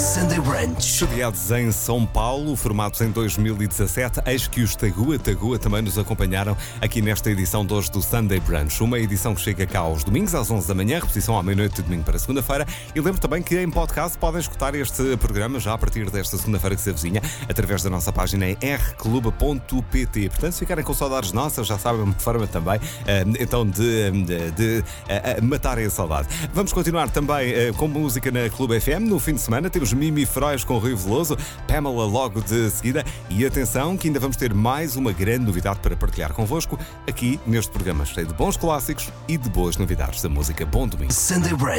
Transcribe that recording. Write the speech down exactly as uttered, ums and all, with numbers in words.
Sunday Brunch. Sediados em São Paulo, formados em dois mil e dezassete, eis que os Tagua Tagua também nos acompanharam aqui nesta edição de hoje do Sunday Brunch. Uma edição que chega cá aos domingos às onze da manhã, repetição à meia-noite de domingo para segunda-feira. E lembro também que em podcast podem escutar este programa já a partir desta segunda-feira que se avizinha, através da nossa página em r clube ponto p t. Portanto, se ficarem com saudades nossas, já sabem uma forma também então de, de, de, de matarem a saudade. Vamos continuar também com música na Clube F M. No fim de semana temos Mimi Feroz com Rui Veloso, Pamela logo de seguida. E atenção que ainda vamos ter mais uma grande novidade para partilhar convosco aqui neste programa cheio de bons clássicos e de boas novidades da música. Bom domingo. Sunday Brunch.